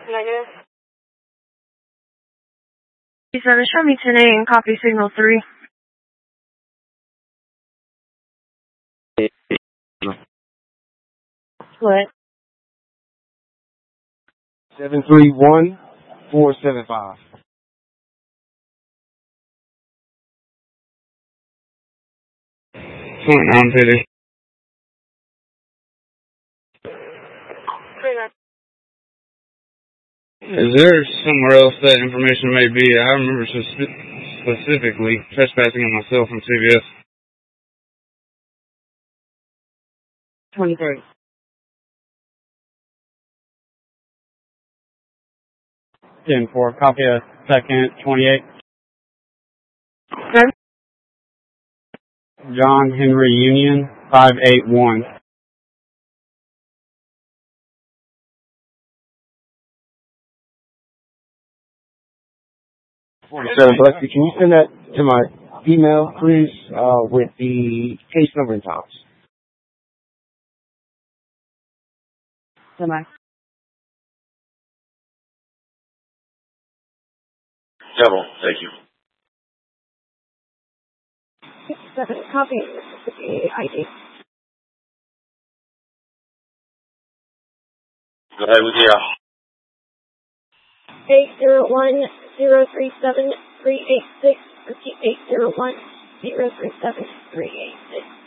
Negative. C7, show me 10A and copy signal 3. What? 731-475. I'm Pity. Is there somewhere else that information may be? I remember specifically trespassing on myself from CVS. 23. 10-4, copy a second, 28. Okay. John Henry Union, 581. 47, Blessy, can you send that to my email, please, with the case number and times? Semi. Double, thank you. 7, copy ID. Go ahead with you. 801-037-386. Repeat 801-037-386.